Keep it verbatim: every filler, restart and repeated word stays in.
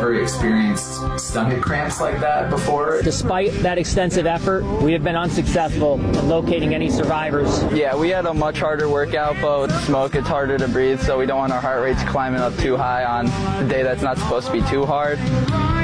ever experienced stomach cramps like that before? Despite that extensive effort, we have been unsuccessful in locating any survivors. Yeah, we had a much harder workout, but with smoke, it's harder to breathe, so we don't want our heart rates climbing up too high on the day that's not supposed to be too hard.